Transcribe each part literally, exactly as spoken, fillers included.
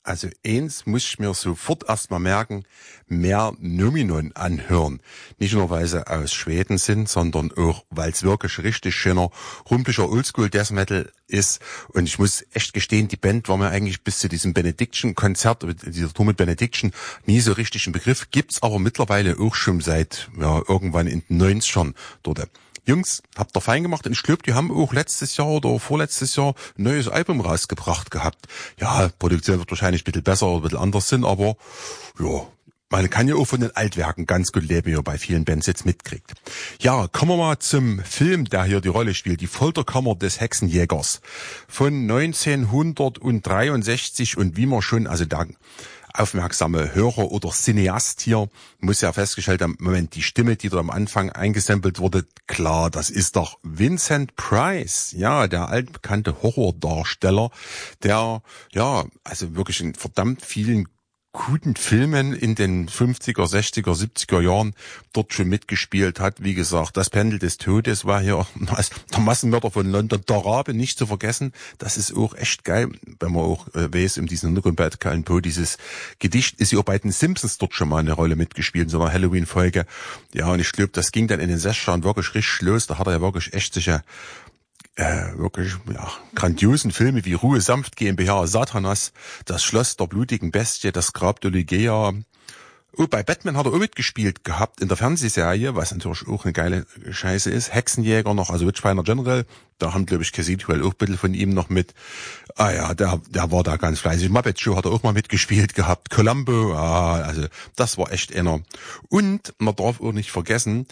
Also eins muss ich mir sofort erstmal merken, mehr Nominon anhören. Nicht nur, weil sie aus Schweden sind, sondern auch, weil es wirklich richtig schöner, rumpeliger Oldschool-Death Metal ist. Und ich muss echt gestehen, die Band war mir eigentlich bis zu diesem Benediction-Konzert, dieser Tour mit Benediction, nie so richtig ein Begriff. Gibt's aber mittlerweile auch schon seit ja irgendwann in den neunzigern dort. Jungs, habt ihr fein gemacht und ich glaube, die haben auch letztes Jahr oder vorletztes Jahr ein neues Album rausgebracht gehabt. Ja, Produktion wird wahrscheinlich ein bisschen besser oder ein bisschen anders sein, aber ja, man kann ja auch von den Altwerken ganz gut leben, wie ihr bei vielen Bands jetzt mitkriegt. Ja, kommen wir mal zum Film, der hier die Rolle spielt, die Folterkammer des Hexenjägers von neunzehnhundertdreiundsechzig und wie man schon, also da aufmerksame Hörer oder Cineast hier muss ja festgestellt haben, Moment, die Stimme, die da am Anfang eingesampelt wurde, klar, das ist doch Vincent Price, ja, der altbekannte Horrordarsteller, der, ja, also wirklich in verdammt vielen guten Filmen in den fünfziger, sechziger, siebziger Jahren dort schon mitgespielt hat. Wie gesagt, das Pendel des Todes war hier als der Massenmörder von London, der Rabe nicht zu vergessen. Das ist auch echt geil, wenn man auch äh, weiß, um diesen Hintergrund bei Edgar Allan Poe, dieses Gedicht ist ja auch bei den Simpsons dort schon mal eine Rolle mitgespielt in so einer Halloween-Folge. Ja, und ich glaube, das ging dann in den sechzigern wirklich richtig los. Da hat er ja wirklich echt sicher Äh, wirklich, ja, grandiosen Filme wie Ruhe sanft GmbH, Satanas, das Schloss der blutigen Bestie, das Grab der Lygea. Oh, bei Batman hat er auch mitgespielt gehabt in der Fernsehserie, was natürlich auch eine geile Scheiße ist. Hexenjäger noch, also Witchfinder General, da haben, glaube ich, Cathedral auch ein bisschen von ihm noch mit. Ah ja, der, der war da ganz fleißig. Muppet Show hat er auch mal mitgespielt gehabt. Columbo, ah, also das war echt einer. Und man darf auch nicht vergessen,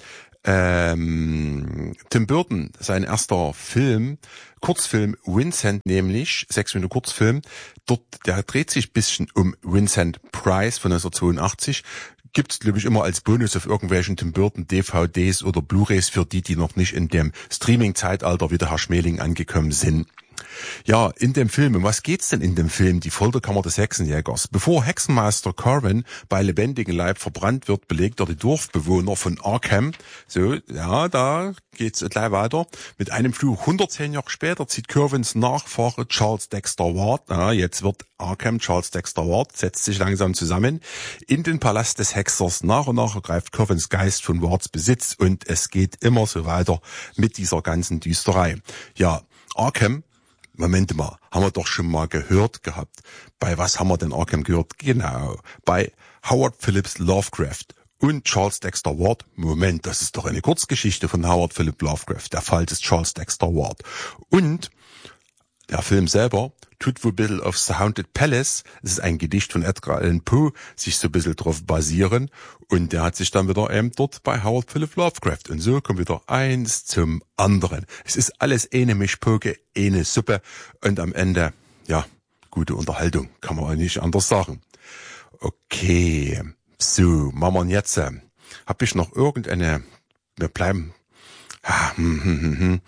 Ähm, Tim Burton, sein erster Film, Kurzfilm Vincent nämlich, sechs Minuten Kurzfilm, dort, der dreht sich ein bisschen um Vincent Price von neunzehnhundertzweiundachtzig, gibt's, glaube ich, immer als Bonus auf irgendwelchen Tim Burton D V Ds oder Blu-rays für die, die noch nicht in dem Streaming-Zeitalter wie der Herr Schmeling angekommen sind. Ja, in dem Film, um was geht's denn in dem Film, die Folterkammer des Hexenjägers? Bevor Hexenmeister Corwin bei lebendigem Leib verbrannt wird, belegt er die Dorfbewohner von Arkham. So, ja, da geht's gleich weiter. Mit einem Fluch hundertzehn Jahre später zieht Corwins Nachfahre Charles Dexter Ward, ja, jetzt wird Arkham Charles Dexter Ward, setzt sich langsam zusammen, in den Palast des Hexers. Nach und nach ergreift Corwins Geist von Wards Besitz und es geht immer so weiter mit dieser ganzen Düsterei. Ja, Arkham, Moment mal, haben wir doch schon mal gehört gehabt. Bei was haben wir denn Arkham gehört? Genau, bei Howard Phillips Lovecraft und Charles Dexter Ward. Moment, das ist doch eine Kurzgeschichte von Howard Phillips Lovecraft, der Fall des Charles Dexter Ward. Und der Film selber tut wohl ein bisschen auf The Haunted Palace, es ist ein Gedicht von Edgar Allan Poe, sich so ein bisschen drauf basieren. Und der hat sich dann wieder eben dort bei Howard Phillips Lovecraft. Und so kommt wieder eins zum anderen. Es ist alles eine Mischpoke, eine Suppe. Und am Ende, ja, gute Unterhaltung, kann man auch nicht anders sagen. Okay, so, machen wir jetzt. Hab ich noch irgendeine, wir bleiben, ah, hm, hm, hm, hm.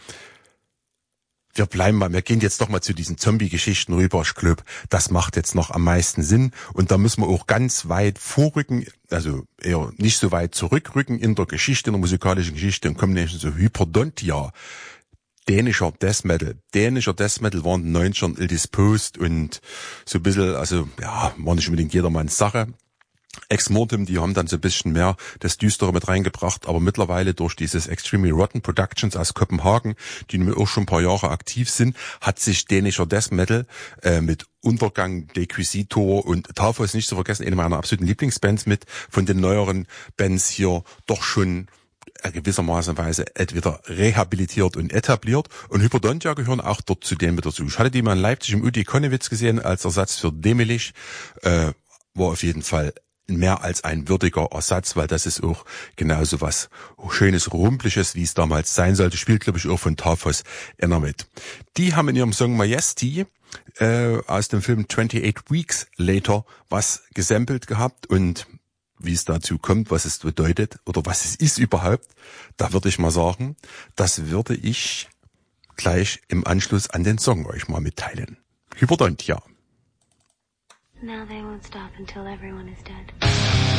Wir bleiben mal, wir gehen jetzt doch mal zu diesen Zombie-Geschichten rüber, ich glaube, das macht jetzt noch am meisten Sinn und da müssen wir auch ganz weit vorrücken, also eher nicht so weit zurückrücken in der Geschichte, in der musikalischen Geschichte und kommen nämlich so Hyperdontia, dänischer Death Metal. Dänischer Death Metal waren in den neunzigern Ill-Disposed und so ein bisschen, also ja, war nicht unbedingt jedermanns Sache. Ex Mortem, die haben dann so ein bisschen mehr das Düstere mit reingebracht, aber mittlerweile durch dieses Extremely Rotten Productions aus Kopenhagen, die nun auch schon ein paar Jahre aktiv sind, hat sich dänischer Death Metal äh, mit Untergang, Dequisitor und Tafos nicht zu vergessen, eine meiner absoluten Lieblingsbands mit, von den neueren Bands hier doch schon gewissermaßen Weise wieder rehabilitiert und etabliert. Und Hyperdontia gehören auch dort zu denen mit dazu. Ich hatte die mal in Leipzig im Udi Konnewitz gesehen als Ersatz für Demelich, äh, war auf jeden Fall mehr als ein würdiger Ersatz, weil das ist auch genauso was Schönes, Rumpliches, wie es damals sein sollte. Spielt, glaube ich, auch von Tafos einer mit. Die haben in ihrem Song Majesty äh, aus dem Film twenty-eight Weeks Later was gesampelt gehabt und wie es dazu kommt, was es bedeutet oder was es ist überhaupt, da würde ich mal sagen, das würde ich gleich im Anschluss an den Song euch mal mitteilen. Hyperdontia. Now they won't stop until everyone is dead.